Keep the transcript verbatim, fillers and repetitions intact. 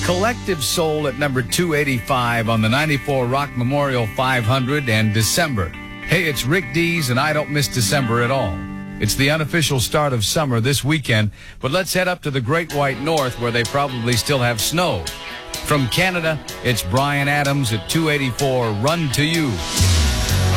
Collective Soul at number two eighty-five on the ninety-four Rock Memorial five hundred and December. Hey, it's Rick Dees, and I don't miss December at all. It's the unofficial start of summer this weekend, but let's head up to the Great White North where they probably still have snow. From Canada, it's Bryan Adams at two eighty-four, Run to You.